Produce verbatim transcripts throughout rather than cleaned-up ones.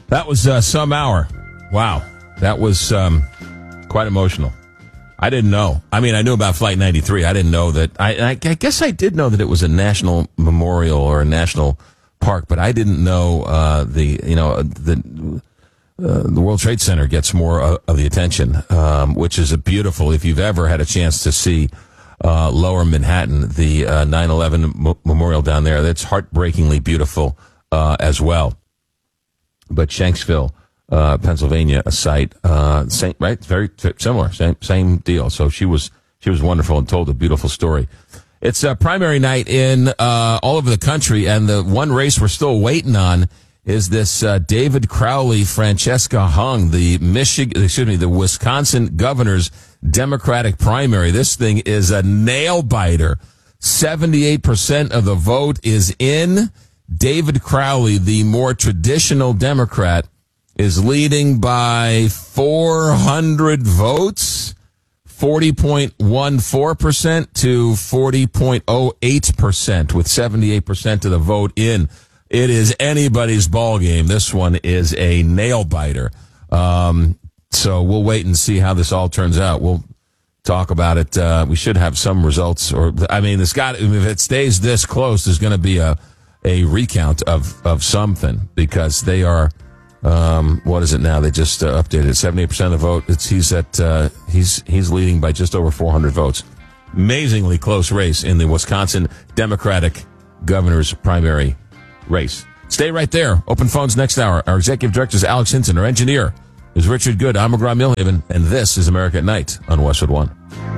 That was uh, some hour. Wow. That was um, quite emotional. I didn't know. I mean, I knew about Flight ninety-three. I didn't know that. I, I, I guess I did know that it was a national memorial or a national park, but I didn't know uh, the, you know, the uh, the World Trade Center gets more of, of the attention, um, which is a beautiful, if you've ever had a chance to see uh, Lower Manhattan, the uh, nine eleven m- memorial down there, that's heartbreakingly beautiful uh, as well. But Shanksville, Uh, Pennsylvania, a site, uh, same, right? Very t- similar, same, same deal. So she was, she was wonderful and told a beautiful story. It's a primary night in, uh, all over the country. And the one race we're still waiting on is this, uh, David Crowley, Francesca Hung, the Michigan, excuse me, the Wisconsin governor's Democratic primary. This thing is a nail biter. seventy-eight percent of the vote is in. David Crowley, the more traditional Democrat, is leading by four hundred votes, forty point one four percent to forty point oh eight percent, with seventy-eight percent of the vote in. It is anybody's ball game. This one is a nail biter. Um, so we'll wait and see how this all turns out. We'll talk about it. Uh, we should have some results, or I mean, it's got. If it stays this close, there's going to be a a recount of of something, because they are. Um, what is it now? They just uh, updated it. seventy-eight percent of the vote. It's, he's at, uh, he's, he's leading by just over four hundred votes. Amazingly close race in the Wisconsin Democratic governor's primary race. Stay right there. Open phones next hour. Our executive director is Alex Hinton. Our engineer is Richard Good. I'm McGraw Milhaven, and this is America at Night on Westwood One.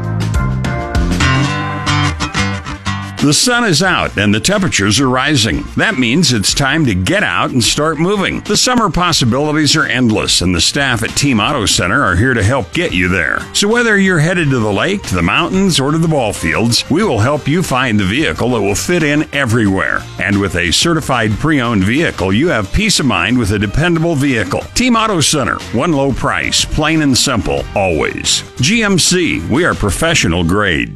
The sun is out and the temperatures are rising. That means it's time to get out and start moving. The summer possibilities are endless, and the staff at Team Auto Center are here to help get you there. So whether you're headed to the lake, to the mountains, or to the ball fields, we will help you find the vehicle that will fit in everywhere. And with a certified pre-owned vehicle, you have peace of mind with a dependable vehicle. Team Auto Center, one low price, plain and simple, always. G M C, we are professional grade.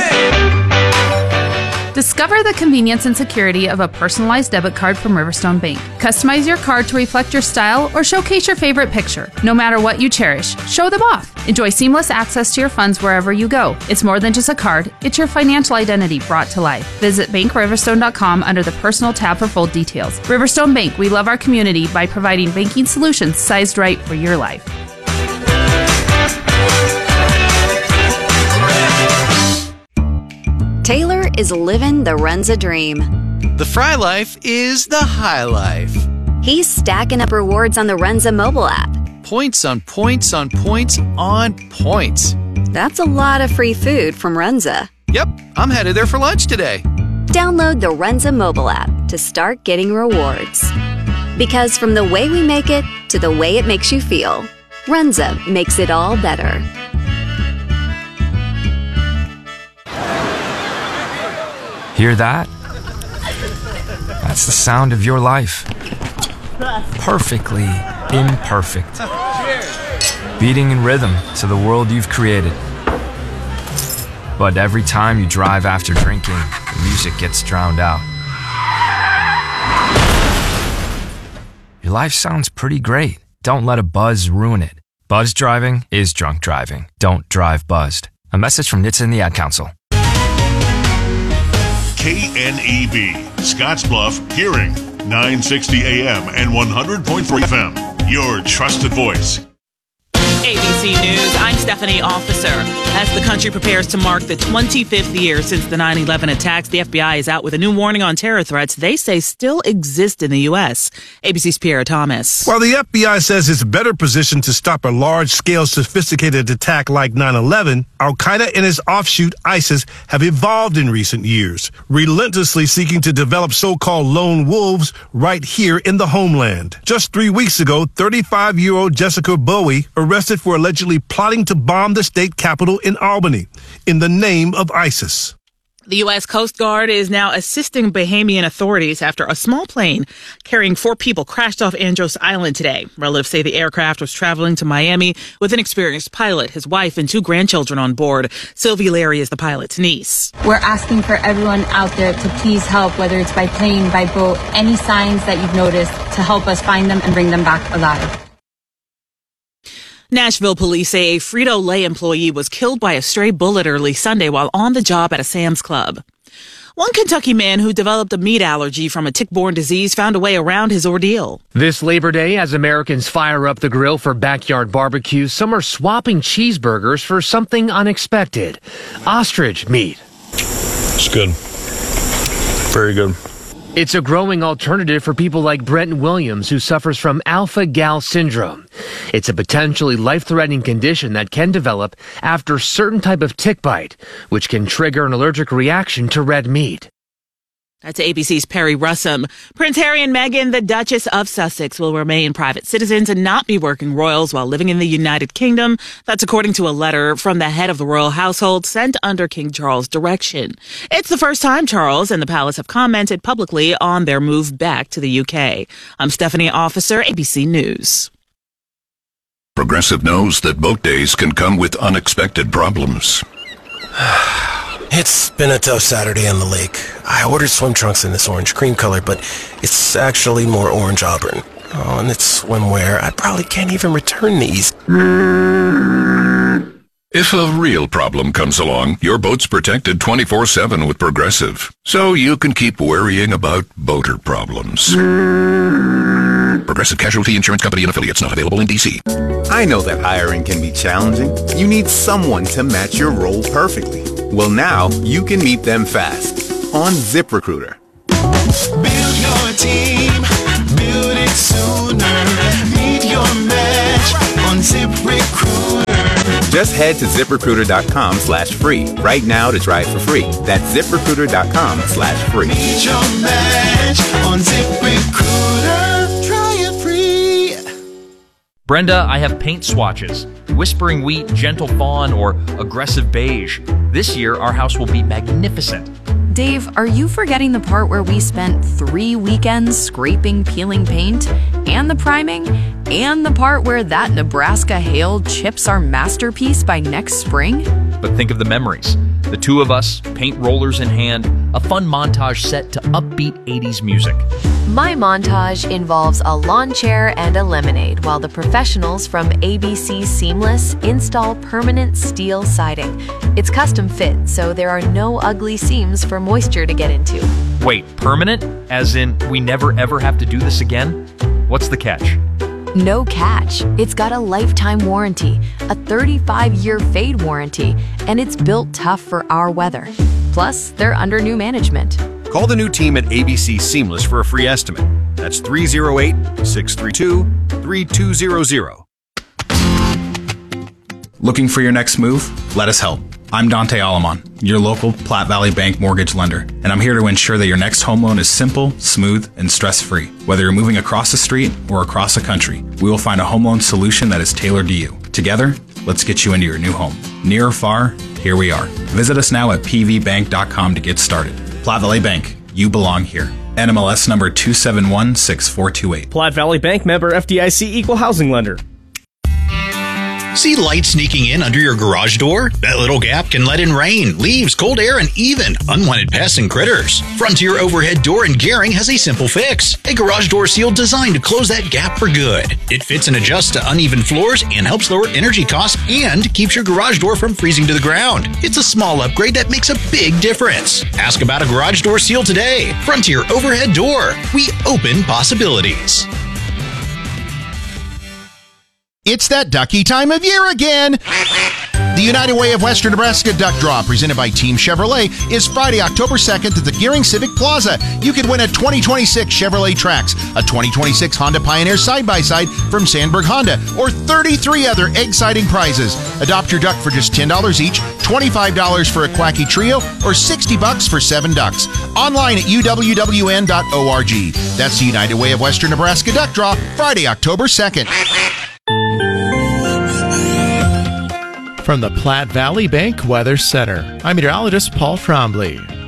Discover the convenience and security of a personalized debit card from Riverstone Bank. Customize your card to reflect your style or showcase your favorite picture. No matter what you cherish, show them off. Enjoy seamless access to your funds wherever you go. It's more than just a card, it's your financial identity brought to life. Visit bank riverstone dot com under the Personal tab for full details. Riverstone Bank, we love our community by providing banking solutions sized right for your life. Taylor is living the Runza dream. The Fry Life is the high life. He's stacking up rewards on the Runza mobile app. Points on points on points on points. That's a lot of free food from Runza. Yep, I'm headed there for lunch today. Download the Runza mobile app to start getting rewards. Because from the way we make it to the way it makes you feel, Runza makes it all better. Hear that? That's the sound of your life. Perfectly imperfect. Beating in rhythm to the world you've created. But every time you drive after drinking, the music gets drowned out. Your life sounds pretty great. Don't let a buzz ruin it. Buzz driving is drunk driving. Don't drive buzzed. A message from N H T S A and the Ad Council. K N E B, Scottsbluff, Hearing, nine sixty A M and one hundred point four F M. Your trusted voice. A B C News, I'm Stephanie Officer. As the country prepares to mark the twenty-fifth year since the nine eleven attacks, the F B I is out with a new warning on terror threats they say still exist in the U S. A B C's Pierre Thomas. While the F B I says it's better positioned to stop a large-scale, sophisticated attack like nine eleven, Al-Qaeda and its offshoot ISIS have evolved in recent years, relentlessly seeking to develop so-called lone wolves right here in the homeland. Just three weeks ago, thirty-five-year-old Jessica Bowie arrested for allegedly plotting to bomb the state capitol in Albany in the name of ISIS. The U S. Coast Guard is now assisting Bahamian authorities after a small plane carrying four people crashed off Andros Island today. Relatives say the aircraft was traveling to Miami with an experienced pilot, his wife, and two grandchildren on board. Sylvie Larry is the pilot's niece. We're asking for everyone out there to please help, whether it's by plane, by boat, any signs that you've noticed, to help us find them and bring them back alive. Nashville police say a Frito-Lay employee was killed by a stray bullet early Sunday while on the job at a Sam's Club. One Kentucky man who developed a meat allergy from a tick-borne disease found a way around his ordeal. This Labor Day, as Americans fire up the grill for backyard barbecues, some are swapping cheeseburgers for something unexpected. Ostrich meat. It's good. Very good. It's a growing alternative for people like Brenton Williams, who suffers from alpha-gal syndrome. It's a potentially life-threatening condition that can develop after a certain type of tick bite, which can trigger an allergic reaction to red meat. That's A B C's Perry Russum. Prince Harry and Meghan, the Duchess of Sussex, will remain private citizens and not be working royals while living in the United Kingdom. That's according to a letter from the head of the royal household sent under King Charles' direction. It's the first time Charles and the palace have commented publicly on their move back to the U K. I'm Stephanie Officer, A B C News. Progressive knows that boat days can come with unexpected problems. It's been a tough Saturday on the lake. I ordered swim trunks in this orange cream color, but it's actually more orange auburn. Oh, and it's swimwear. I probably can't even return these. If a real problem comes along, your boat's protected twenty-four seven with Progressive, so you can keep worrying about boater problems. Progressive Casualty Insurance Company and Affiliates, not available in D C. I know that hiring can be challenging. You need someone to match your role perfectly. Well, now you can meet them fast on ZipRecruiter. Build your team, build it sooner. Meet your match on ZipRecruiter. Just head to ZipRecruiter.com slash free right now to try it for free. That's ZipRecruiter.com slash free. Meet your match on ZipRecruiter. Try it free. Brenda, I have paint swatches. Whispering Wheat, Gentle Fawn, or Aggressive Beige. This year, our house will be magnificent. Dave, are you forgetting the part where we spent three weekends scraping, peeling paint, and the priming, and the part where that Nebraska hail chips our masterpiece by next spring? But think of the memories. The two of us, paint rollers in hand, a fun montage set to upbeat eighties music. My montage involves a lawn chair and a lemonade while the professionals from A B C Seamless install permanent steel siding. It's custom fit, so there are no ugly seams for moisture to get into. Wait, permanent? As in, we never ever have to do this again? What's the catch? No catch. It's got a lifetime warranty, a thirty-five year fade warranty, and it's built tough for our weather. Plus, they're under new management. Call the new team at A B C Seamless for a free estimate. That's three oh eight, six three two, three two zero zero. Looking for your next move? Let us help. I'm Dante Alamon, your local Platte Valley Bank mortgage lender, and I'm here to ensure that your next home loan is simple, smooth, and stress-free. Whether you're moving across the street or across the country, we will find a home loan solution that is tailored to you. Together, let's get you into your new home. Near or far, here we are. Visit us now at p v bank dot com to get started. Platte Valley Bank, you belong here. N M L S number two seven one six four two eight. Platte Valley Bank, member F D I C, equal housing lender. See light sneaking in under your garage door? That little gap can let in rain, leaves, cold air, and even unwanted pests and critters. Frontier Overhead Door in Gering has a simple fix. A garage door seal designed to close that gap for good. It fits and adjusts to uneven floors and helps lower energy costs and keeps your garage door from freezing to the ground. It's a small upgrade that makes a big difference. Ask about a garage door seal today. Frontier Overhead Door. We open possibilities. It's that ducky time of year again. The United Way of Western Nebraska Duck Draw, presented by Team Chevrolet, is Friday, October second at the Gering Civic Plaza. You can win a twenty twenty-six Chevrolet Trax, a twenty twenty-six Honda Pioneer side-by-side from Sandberg Honda, or thirty-three other exciting prizes. Adopt your duck for just ten dollars each, twenty-five dollars for a Quacky Trio, or sixty bucks for seven ducks. Online at u w w n dot org. That's the United Way of Western Nebraska Duck Draw, Friday, October second. From the Platte Valley Bank Weather Center, I'm meteorologist Paul Trombley.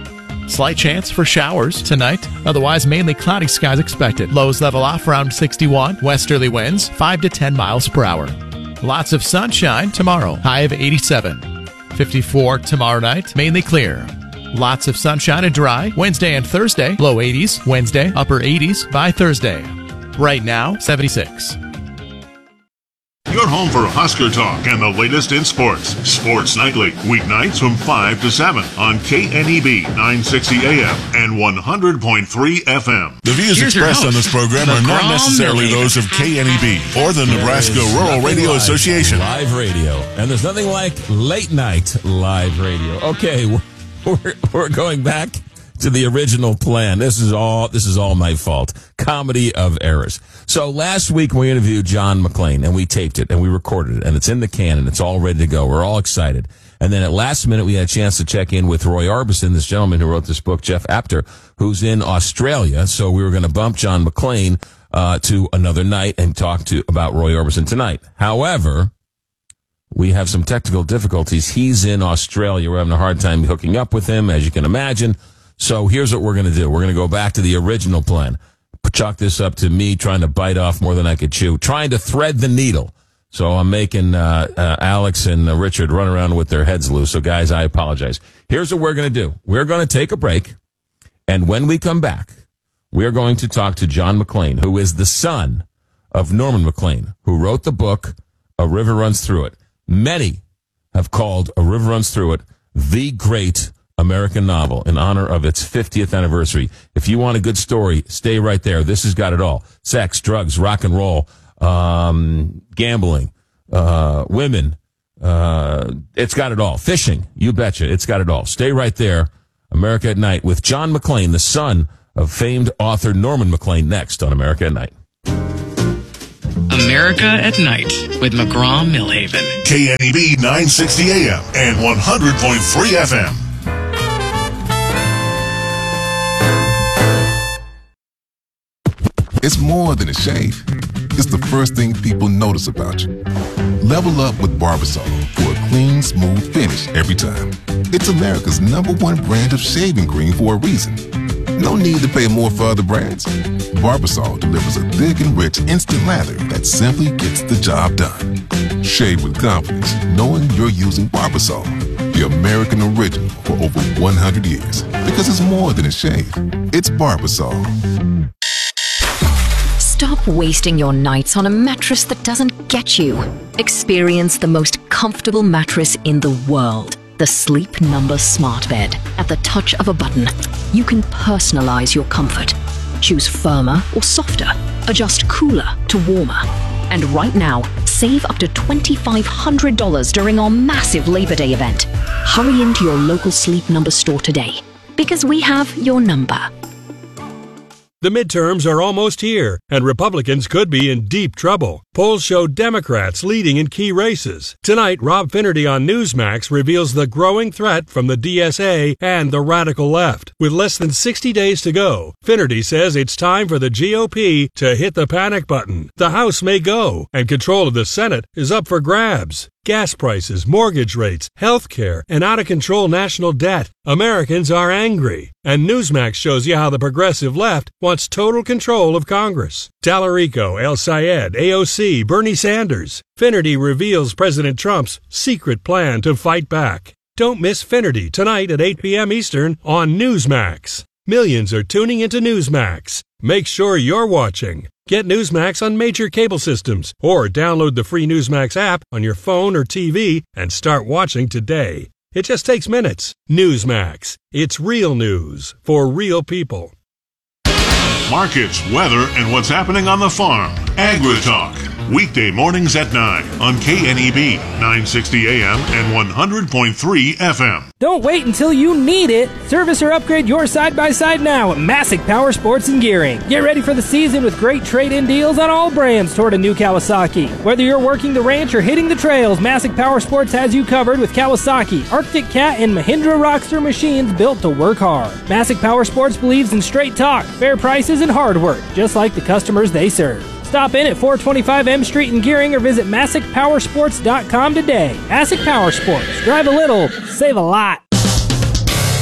Slight chance for showers tonight. Otherwise, mainly cloudy skies expected. Lows level off around sixty-one. Westerly winds five to ten miles per hour. Lots of sunshine tomorrow. High of eighty-seven. fifty-four tomorrow night. Mainly clear. Lots of sunshine and dry. Wednesday and Thursday. Low eighties. Wednesday, upper eighties by Thursday. Right now, seventy-six. You're home for Husker Talk and the latest in sports. Sports Nightly, weeknights from five to seven on K N E B nine sixty A M and one hundred point three F M. The views Here's your expressed on host, this program are not McGraw necessarily Millie. those of K N E B or the Nebraska Rural Radio like Association. Live radio. And there's nothing like late night live radio. Okay, we're, we're, we're going back to the original plan. This is all this is all my fault. Comedy of errors. So last week we interviewed John McClain, and we taped it and we recorded it, and it's in the can and it's all ready to go. We're all excited. And then at last minute we had a chance to check in with Roy Orbison, this gentleman who wrote this book, Jeff Apter, who's in Australia. So we were going to bump John McClain uh, to another night and talk to about Roy Orbison tonight. However, we have some technical difficulties. He's in Australia. We're having a hard time hooking up with him, as you can imagine. So here's what we're going to do. We're going to go back to the original plan. Chalk this up to me trying to bite off more than I could chew, trying to thread the needle. So I'm making uh, uh, Alex and uh, Richard run around with their heads loose. So, guys, I apologize. Here's what we're going to do. We're going to take a break, and when we come back, we're going to talk to John McClain, who is the son of Norman McClain, who wrote the book, A River Runs Through It. Many have called A River Runs Through It the great American novel in honor of its fiftieth anniversary. If you want a good story, stay right there. This has got it all. Sex, drugs, rock and roll, um, gambling, uh, women. Uh, it's got it all. Fishing, you betcha. It's got it all. Stay right there. America at Night with John McClain, the son of famed author Norman McClain, next on America at Night. America at Night with McGraw Millhaven. K N E B nine sixty A M and one hundred point three F M. It's more than a shave. It's the first thing people notice about you. Level up with Barbasol for a clean, smooth finish every time. It's America's number one brand of shaving cream for a reason. No need to pay more for other brands. Barbasol delivers a thick and rich instant lather that simply gets the job done. Shave with confidence, knowing you're using Barbasol, the American original for over one hundred years. Because it's more than a shave. It's Barbasol. Stop wasting your nights on a mattress that doesn't get you. Experience the most comfortable mattress in the world. The Sleep Number Smart Bed. At the touch of a button, you can personalize your comfort. Choose firmer or softer. Adjust cooler to warmer. And right now, save up to twenty-five hundred dollars during our massive Labor Day event. Hurry into your local Sleep Number store today, because we have your number. The midterms are almost here, and Republicans could be in deep trouble. Polls show Democrats leading in key races. Tonight, Rob Finnerty on Newsmax reveals the growing threat from the D S A and the radical left. With less than sixty days to go, Finnerty says it's time for the G O P to hit the panic button. The House may go, and control of the Senate is up for grabs. Gas prices, mortgage rates, health care, and out-of-control national debt. Americans are angry. And Newsmax shows you how the progressive left wants total control of Congress. Tallarico, El Sayed, A O C, Bernie Sanders. Finnerty reveals President Trump's secret plan to fight back. Don't miss Finnerty tonight at eight p.m. Eastern on Newsmax. Millions are tuning into Newsmax. Make sure you're watching. Get Newsmax on major cable systems or download the free Newsmax app on your phone or T V and start watching today. It just takes minutes. Newsmax. It's real news for real people. Markets, weather, and what's happening on the farm. AgriTalk. Weekday mornings at nine on K N E B nine sixty A M and one hundred point three F M. Don't wait until you need it. Service or upgrade your side-by-side now at Massic Power Sports and Gearing. Get ready for the season with great trade-in deals on all brands toward a new Kawasaki. Whether you're working the ranch or hitting the trails, Massic Power Sports has you covered with Kawasaki, Arctic Cat, and Mahindra Rockster machines built to work hard. Massic Power Sports believes in straight talk, fair prices, and hard work, just like the customers they serve. Stop in at four twenty-five M Street in Gearing or visit Massic Power Sports dot com today. Massic Power Sports. Drive a little, save a lot.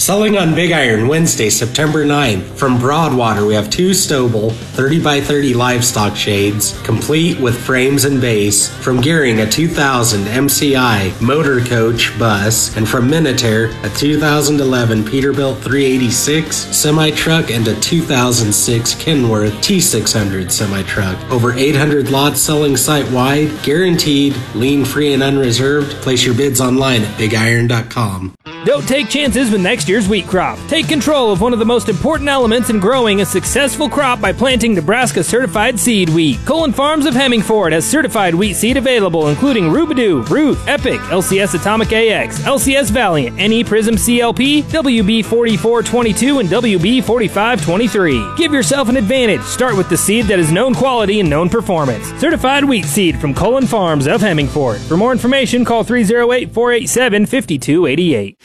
Selling on Big Iron Wednesday, September ninth. From Broadwater, we have two Stobel thirty by thirty livestock shades, complete with frames and base. From Gearing, a two thousand M C I motor coach bus. And from Minutair, a two thousand eleven Peterbilt three eighty-six semi-truck and a two thousand six Kenworth T six hundred semi-truck. Over eight hundred lots selling site-wide, guaranteed, lien-free and unreserved. Place your bids online at big iron dot com. Don't take chances with next year's wheat crop. Take control of one of the most important elements in growing a successful crop by planting Nebraska certified seed wheat. Colin Farms of Hemmingford has certified wheat seed available, including Rubidoo, Ruth, Epic, L C S Atomic A X, L C S Valiant, N E Prism C L P, W B forty-four twenty-two, and W B forty-five twenty-three. Give yourself an advantage. Start with the seed that is known quality and known performance. Certified wheat seed from Colin Farms of Hemmingford. For more information, call three oh eight, four eight seven, five two eight eight.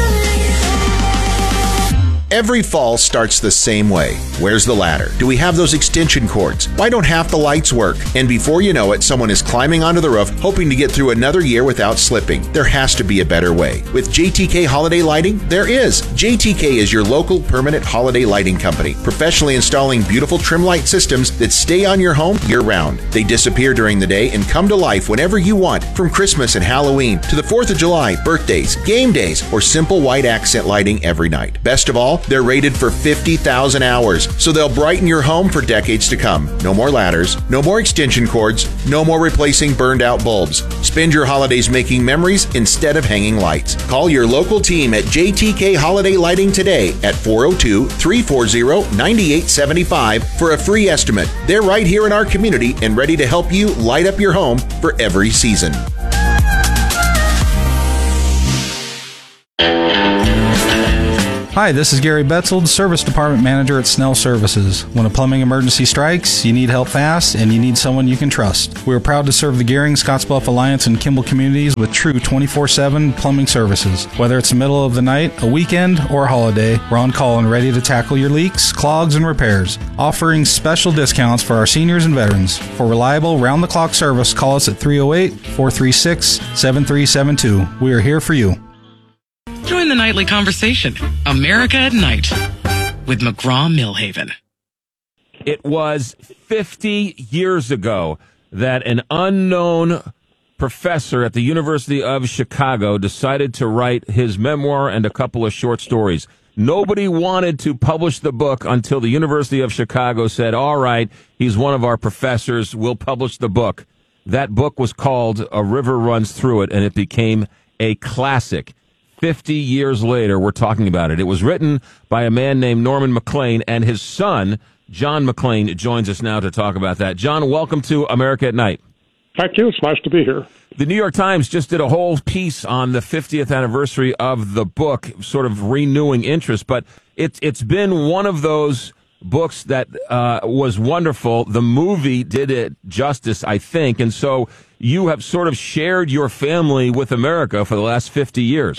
Every fall starts the same way. Where's the ladder? Do we have those extension cords? Why don't half the lights work? And before you know it, someone is climbing onto the roof hoping to get through another year without slipping. There has to be a better way. With J T K Holiday Lighting, there is. J T K is your local permanent holiday lighting company, professionally installing beautiful trim light systems that stay on your home year-round. They disappear during the day and come to life whenever you want, from Christmas and Halloween to the fourth of July, birthdays, game days, or simple white accent lighting every night. Best of all, they're rated for fifty thousand hours, so they'll brighten your home for decades to come. No more ladders, no more extension cords, no more replacing burned out bulbs. Spend your holidays making memories instead of hanging lights. Call your local team at J T K Holiday Lighting today at four oh two, three four zero, nine eight seven five for a free estimate. They're right here in our community and ready to help you light up your home for every season. Hi, this is Gary Betzold, Service Department Manager at Snell Services. When a plumbing emergency strikes, you need help fast, and you need someone you can trust. We are proud to serve the Gearing, Scottsbluff Alliance, and Kimball communities with true twenty-four seven plumbing services. Whether it's the middle of the night, a weekend, or a holiday, we're on call and ready to tackle your leaks, clogs, and repairs. Offering special discounts for our seniors and veterans. For reliable, round-the-clock service, call us at three oh eight, four three six, seven three seven two. We are here for you. Join the nightly conversation, America at Night, with McGraw-Millhaven. It was fifty years ago that an unknown professor at the University of Chicago decided to write his memoir and a couple of short stories. Nobody wanted to publish the book until the University of Chicago said, all right, he's one of our professors, we'll publish the book. That book was called A River Runs Through It, and it became a classic. Fifty years later, we're talking about it. It was written by a man named Norman MacLean, and his son, John MacLean, joins us now to talk about that. John, welcome to America at Night. Thank you. It's nice to be here. The New York Times just did a whole piece on the fiftieth anniversary of the book, sort of renewing interest, but it's it's been one of those books that uh, was wonderful. The movie did it justice, I think, and so you have sort of shared your family with America for the last fifty years.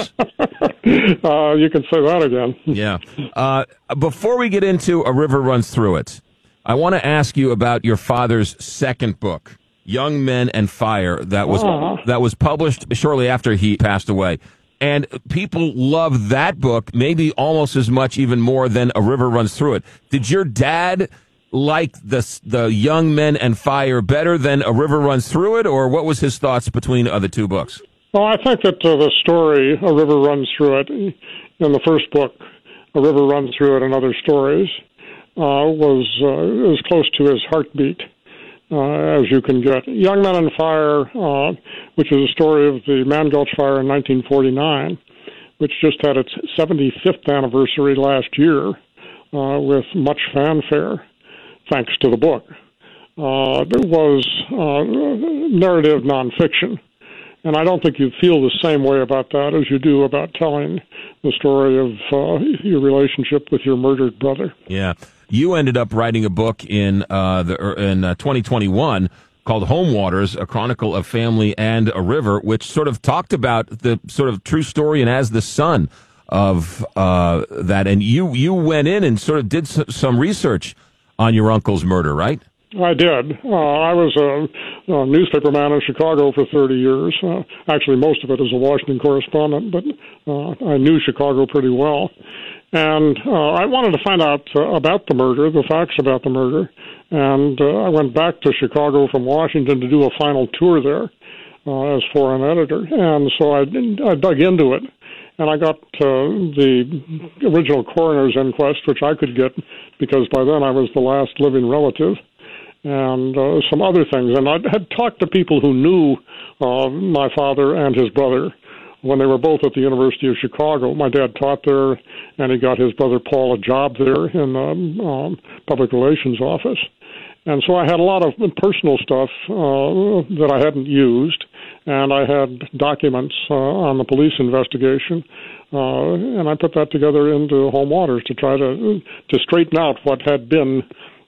uh, you can say that again. Yeah. Uh, before we get into A River Runs Through It, I want to ask you about your father's second book, Young Men and Fire, that was uh-huh. that was published shortly after he passed away. And people love that book maybe almost as much, even more, than A River Runs Through It. Did your dad like the the Young Men and Fire better than A River Runs Through It, or what was his thoughts between uh, the two books? Well, I think that uh, the story, A River Runs Through It, in the first book, A River Runs Through It and Other Stories, uh, was uh, as close to his heartbeat uh, as you can get. Young Men and Fire, uh, which is a story of the Man Gulch Fire in nineteen forty-nine, which just had its seventy-fifth anniversary last year uh, with much fanfare, thanks to the book. Uh, it was uh, narrative nonfiction. And I don't think you feel the same way about that as you do about telling the story of uh, your relationship with your murdered brother. Yeah. You ended up writing a book in uh, the in uh, twenty twenty-one called Home Waters, A Chronicle of Family and a River, which sort of talked about the sort of true story and as the son of uh, that. And you, you went in and sort of did s- some research on your uncle's murder, right? I did. Uh, I was a, a newspaper man in Chicago for thirty years. Uh, actually, most of it as a Washington correspondent, but uh, I knew Chicago pretty well. And uh, I wanted to find out uh, about the murder, the facts about the murder. And uh, I went back to Chicago from Washington to do a final tour there uh, as foreign editor. And so I, I dug into it. And I got uh, the original coroner's inquest, which I could get because by then I was the last living relative, and uh, some other things. And I had talked to people who knew uh, my father and his brother when they were both at the University of Chicago. My dad taught there, and he got his brother Paul a job there in the um, public relations office. And so I had a lot of personal stuff uh, that I hadn't used, and I had documents uh, on the police investigation, uh, and I put that together into Home Waters to try to to straighten out what had been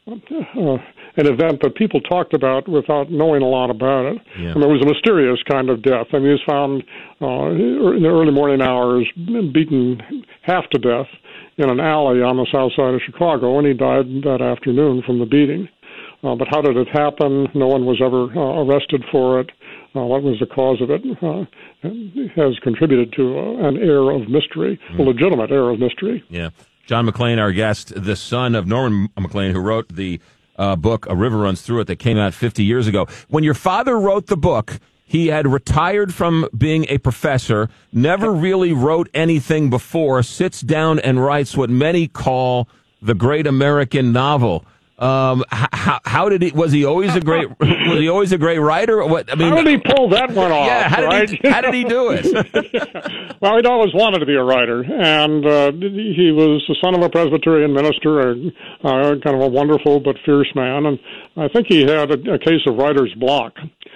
uh, an event that people talked about without knowing a lot about it. Yeah. And it was a mysterious kind of death. I mean, he was found uh, in the early morning hours, beaten half to death in an alley on the south side of Chicago, and he died that afternoon from the beating. Uh, but how did it happen? No one was ever uh, arrested for it. Uh, what was the cause of it? Uh, has contributed to uh, an air of mystery, mm. a legitimate air of mystery. Yeah. John McClain, our guest, the son of Norman McClain, who wrote the uh, book A River Runs Through It that came out fifty years ago. When your father wrote the book, he had retired from being a professor, never really wrote anything before, sits down and writes what many call the great American novel. Um, how, how did he? Was he always a great? Was he always a great writer? What I mean, how did he pull that one off? Yeah, how did right? he? How did he do it? Well, he'd always wanted to be a writer, and uh, he was the son of a Presbyterian minister, a, uh, kind of a wonderful but fierce man, and I think he had a, a case of writer's block.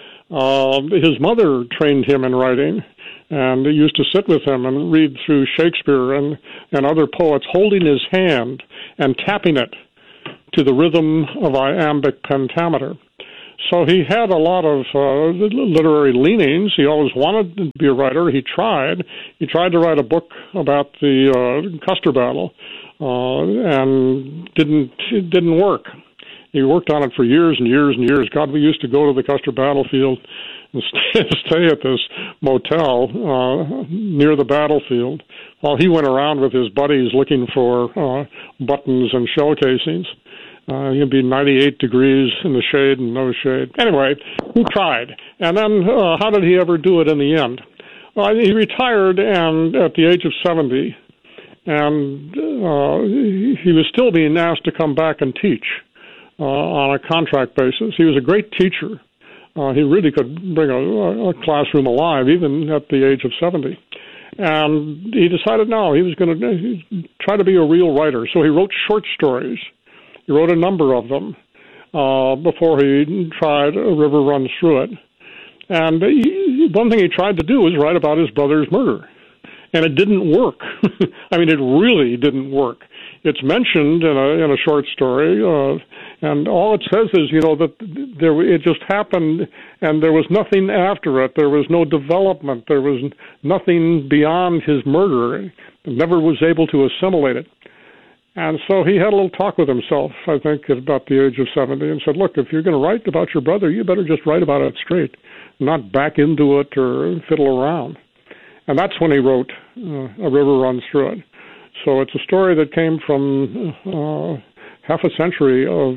Uh, his mother trained him in writing, and he used to sit with him and read through Shakespeare and and other poets, holding his hand and tapping it to the rhythm of iambic pentameter. So he had a lot of uh, literary leanings. He always wanted to be a writer. He tried. He tried to write a book about the uh, Custer battle, uh, and didn't it didn't work. He worked on it for years and years and years. God, we used to go to the Custer battlefield and stay, stay at this motel uh, near the battlefield while he went around with his buddies looking for uh, buttons and shell casings. Uh, he'd be ninety-eight degrees in the shade and no shade. Anyway, he tried. And then uh, how did he ever do it in the end? Well, he retired and at the age of seventy, and uh, he was still being asked to come back and teach uh, on a contract basis. He was a great teacher. Uh, he really could bring a, a classroom alive even at the age of seventy. And he decided no, he was going to try to be a real writer. So he wrote short stories. He wrote a number of them uh, before he tried A River Runs Through It. And he, one thing he tried to do was write about his brother's murder. And it didn't work. I mean, it really didn't work. It's mentioned in a in a short story, uh, and all it says is, you know, that there it just happened, and there was nothing after it. There was no development. There was nothing beyond his murder. He never was able to assimilate it. And so he had a little talk with himself, I think, at about the age of seventy, and said, look, if you're going to write about your brother, you better just write about it straight, not back into it or fiddle around. And that's when he wrote uh, A River Runs Through It. So it's a story that came from uh, half a century of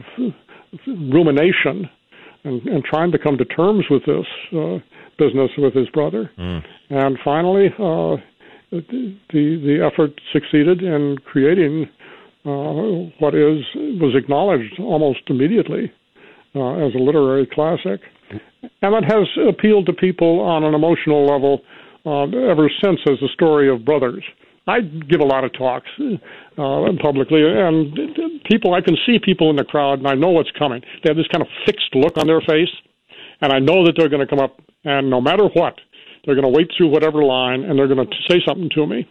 rumination and, and trying to come to terms with this uh, business with his brother. Mm. And finally, uh, the, the effort succeeded in creating Uh, what is was acknowledged almost immediately uh, as a literary classic, and it has appealed to people on an emotional level uh, ever since as a story of brothers. I give a lot of talks uh, publicly, and people I can see people in the crowd, and I know what's coming. They have this kind of fixed look on their face, and I know that they're going to come up, and no matter what, they're going to wait through whatever line, and they're going to say something to me.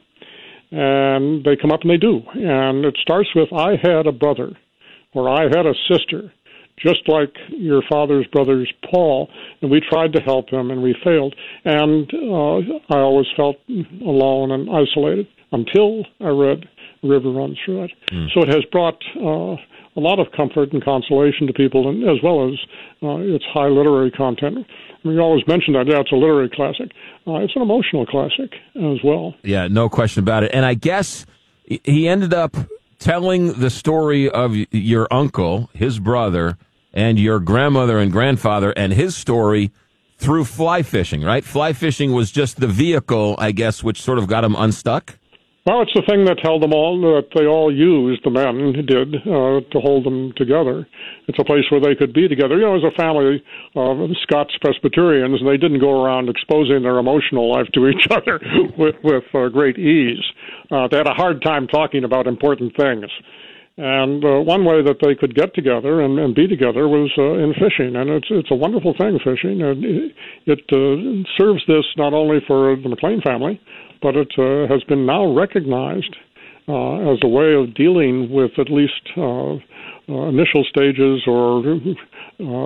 And they come up and they do. And it starts with, I had a brother, or I had a sister, just like your father's brother's Paul, and we tried to help him, and we failed. And uh, I always felt alone and isolated until I read River Runs Through It. Mm. So it has brought uh, a lot of comfort and consolation to people, and as well as uh, its high literary content. I mean, you always mention that, yeah, it's a literary classic. Uh, it's an emotional classic as well. Yeah, no question about it. And I guess he ended up telling the story of your uncle, his brother, and your grandmother and grandfather, and his story through fly fishing, right? Fly fishing was just the vehicle, I guess, which sort of got him unstuck? Well, it's the thing that held them all, that they all used, the men did, uh, to hold them together. It's a place where they could be together. You know, as a family of Scots Presbyterians, and they didn't go around exposing their emotional life to each other with, with uh, great ease. Uh, they had a hard time talking about important things. And uh, one way that they could get together and, and be together was uh, in fishing, and it's it's a wonderful thing, fishing. And it, it uh, serves this not only for the McLean family, but it uh, has been now recognized uh, as a way of dealing with at least uh, uh, initial stages or, uh,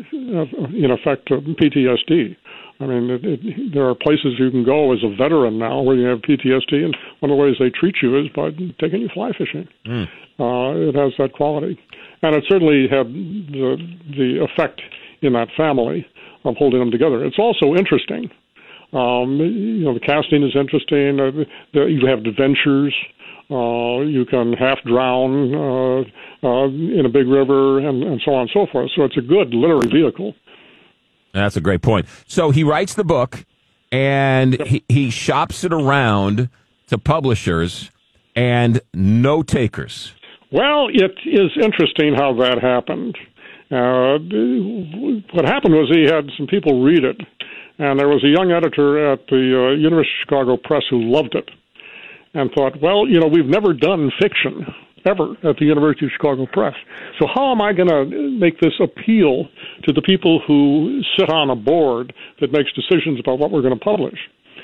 in effect, uh, P T S D. I mean, it, it, there are places you can go as a veteran now where you have P T S D, and one of the ways they treat you is by taking you fly fishing. Mm. Uh, it has that quality. And it certainly had the, the effect in that family of holding them together. It's also interesting. Um, you know, the casting is interesting. Uh, the, you have adventures. Uh, you can half drown uh, uh, in a big river, and, and so on and so forth. So it's a good literary vehicle. That's a great point. So he writes the book, and he, he shops it around to publishers, and no takers. Well, it is interesting how that happened. Uh, what happened was he had some people read it, and there was a young editor at the uh, University of Chicago Press who loved it and thought, well, you know, we've never done fiction ever at the University of Chicago Press. So how am I going to make this appeal to the people who sit on a board that makes decisions about what we're going to publish?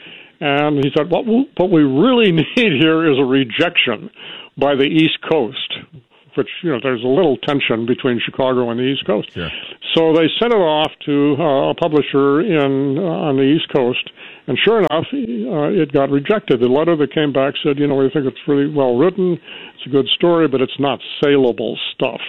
And he said, what, what we really need here is a rejection by the East Coast, which, you know, there's a little tension between Chicago and the East Coast. Sure. So they sent it off to uh, a publisher in uh, on the East Coast, and sure enough, uh, it got rejected. The letter that came back said, you know, we think it's really well written, it's a good story, but it's not saleable stuff.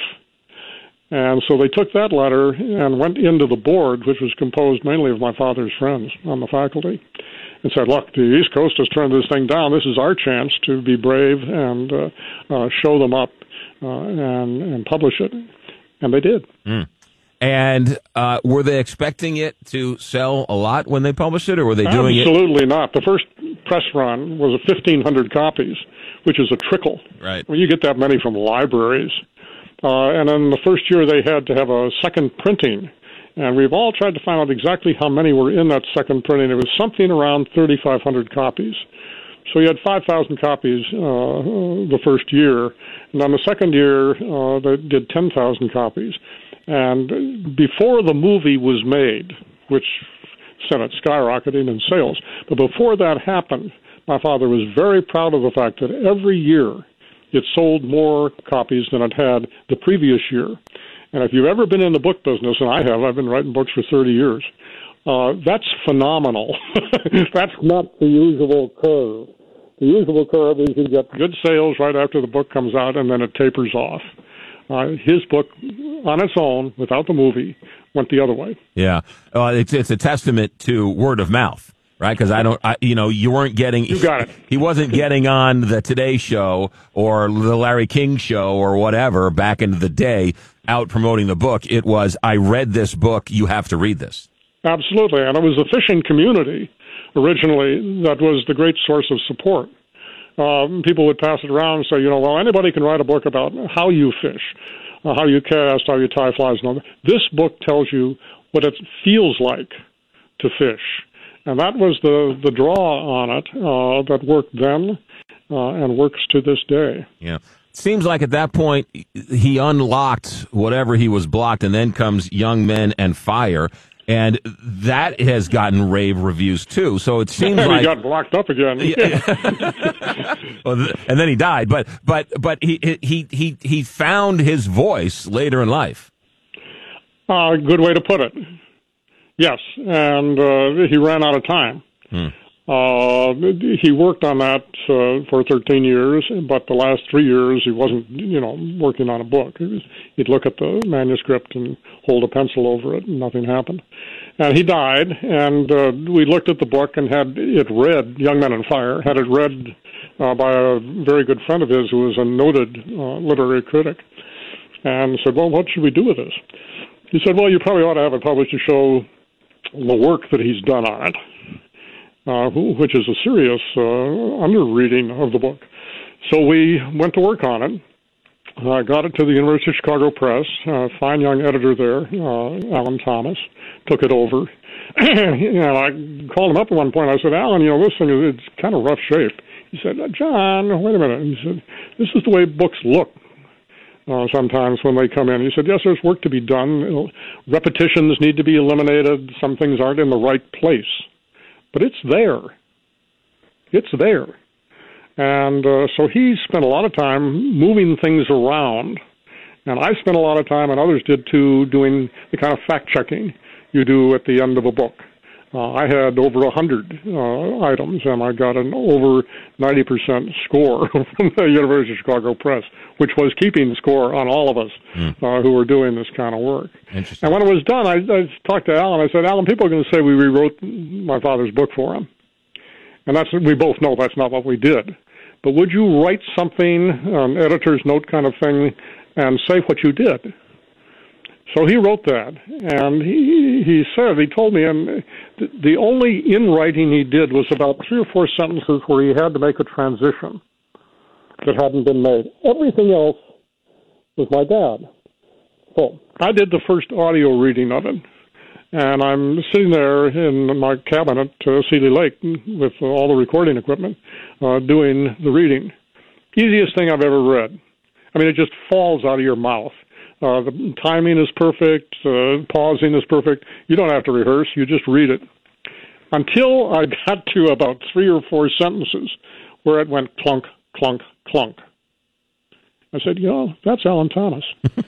And so they took that letter and went into the board, which was composed mainly of my father's friends on the faculty, and said, look, the East Coast has turned this thing down. This is our chance to be brave and uh, uh, show them up uh, and, and publish it. And they did. Mm. And uh, were they expecting it to sell a lot when they published it, or were they doing Absolutely it? Absolutely not. The first press run was fifteen hundred copies, which is a trickle. Right. Well, you get that many from libraries. Uh, and then the first year they had to have a second printing. And we've all tried to find out exactly how many were in that second printing. It was something around thirty-five hundred copies. So you had five thousand copies uh, the first year. And on the second year, uh, they did ten thousand copies. And before the movie was made, which sent it skyrocketing in sales, but before that happened, my father was very proud of the fact that every year it sold more copies than it had the previous year. And if you've ever been in the book business, and I have, I've been writing books for thirty years, uh, that's phenomenal. That's not the usual curve. The usual curve is you get good sales right after the book comes out, and then it tapers off. Uh, his book, on its own, without the movie, went the other way. Yeah, uh, it's it's a testament to word of mouth, right? Because I don't, I, you know, you weren't getting. You got it. He wasn't getting on the Today Show or the Larry King Show or whatever back in the day, out promoting the book. It was, I read this book. You have to read this. Absolutely, and it was the fishing community originally that was the great source of support. Um, people would pass it around and say, you know, well, anybody can write a book about how you fish, uh, how you cast, how you tie flies, and all that. This book tells you what it feels like to fish. And that was the, the draw on it uh, that worked then uh, and works to this day. Yeah. Seems like at that point he unlocked whatever he was blocked, and then comes Young Men and Fire. And that has gotten rave reviews, too. So it seems and like... he got blocked up again. well, and then he died. But but but he he he he found his voice later in life. Uh, good way to put it. Yes, and uh, he ran out of time. Hmm. Uh, he worked on that uh, for thirteen years, but the last three years he wasn't, you know, working on a book. He was, he'd look at the manuscript and hold a pencil over it, and nothing happened. And he died, and uh, we looked at the book and had it read, Young Men on Fire, had it read uh, by a very good friend of his who was a noted uh, literary critic, and said, well, what should we do with this? He said, well, you probably ought to have it published to show the work that he's done on it. Uh, which is a serious uh, under-reading of the book. So we went to work on it. I uh, got it to the University of Chicago Press. Uh, fine young editor there, uh, Alan Thomas, took it over. And I called him up at one point. I said, Alan, you know, this thing is it's kind of rough shape. He said, John, wait a minute. He said, this is the way books look uh, sometimes when they come in. He said, yes, there's work to be done. Repetitions need to be eliminated. Some things aren't in the right place. But it's there. It's there. And uh, so he spent a lot of time moving things around. And I spent a lot of time, and others did too, doing the kind of fact-checking you do at the end of a book. Uh, I had over one hundred uh, items, and I got an over ninety percent score from the University of Chicago Press, which was keeping score on all of us mm. uh, who were doing this kind of work. Interesting. And when it was done, I, I talked to Alan. I said, Alan, people are going to say we rewrote my father's book for him. And that's we both know that's not what we did. But would you write something, an editor's note kind of thing, and say what you did? So he wrote that, and he he said, he told me, and the only in-writing he did was about three or four sentences where he had to make a transition that hadn't been made. Everything else was my dad. So I did the first audio reading of it, and I'm sitting there in my cabin at uh, Seeley Lake with all the recording equipment uh, doing the reading. Easiest thing I've ever read. I mean, it just falls out of your mouth. Uh, the timing is perfect. Uh, pausing is perfect. You don't have to rehearse. You just read it. Until I got to about three or four sentences where it went clunk, clunk, clunk. I said, you know, that's Alan Thomas.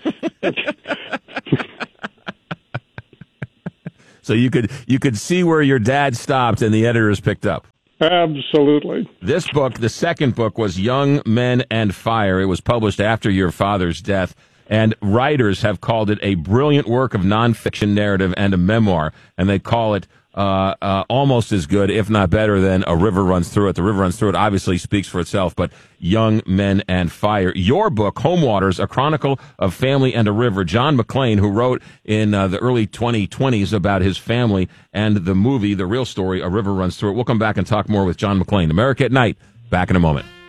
So you could you could see where your dad stopped and the editors picked up. Absolutely. This book, the second book, was Young Men and Fire. It was published after your father's death. And writers have called it a brilliant work of nonfiction narrative and a memoir, and they call it uh, uh, almost as good, if not better, than A River Runs Through It. The River Runs Through It obviously speaks for itself, but Young Men and Fire. Your book, Home Waters, A Chronicle of Family and a River. John McClane, who wrote in uh, the early twenty twenties about his family and the movie, the real story, A River Runs Through It. We'll come back and talk more with John McClane. America at Night, back in a moment.